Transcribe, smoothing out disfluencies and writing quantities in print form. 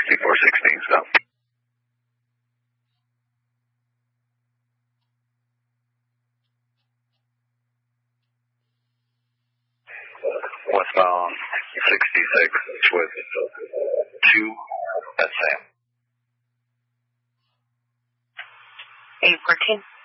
6416 south. Westbound 66 with 2 SA. 814.